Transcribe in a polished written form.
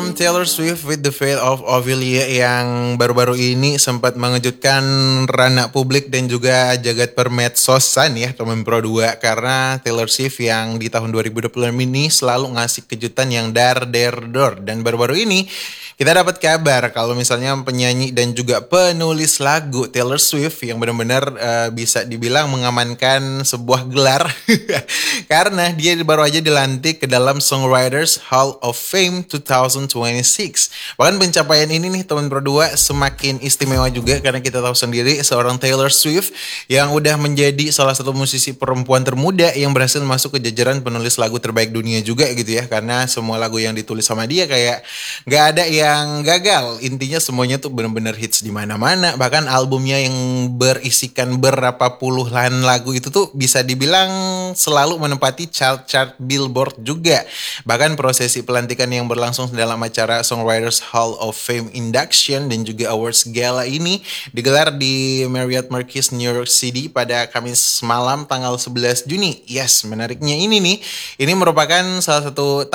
Taylor Swift with the Fate of Ophelia yang baru-baru ini sempat mengejutkan ranah publik dan juga jagat permedsosan ya teman Pro 2 karena Taylor Swift yang di tahun 2026 ini selalu ngasih kejutan yang dar der dor, dan baru-baru ini kita dapat kabar kalau misalnya penyanyi dan juga penulis lagu Taylor Swift yang benar-benar bisa dibilang mengamankan sebuah gelar karena dia baru aja dilantik ke dalam Songwriters Hall of Fame 2026. Bahkan pencapaian ini nih teman berdua semakin istimewa juga karena kita tahu sendiri seorang Taylor Swift yang udah menjadi salah satu musisi perempuan termuda yang berhasil masuk ke jajaran penulis lagu terbaik dunia juga gitu ya, karena semua lagu yang ditulis sama dia kayak nggak ada yang gagal. Intinya semuanya tuh benar-benar hits di mana-mana. Bahkan albumnya yang berisikan berapa puluhan lagu itu tuh bisa dibilang selalu menempati chart-chart Billboard juga. Bahkan prosesi pelantikan yang berlangsung dalam acara Songwriters Hall of Fame Induction dan juga Awards Gala ini digelar di Marriott Marquis, New York City pada Kamis malam tanggal 11 Juni. Yes, menariknya ini nih, ini merupakan salah satu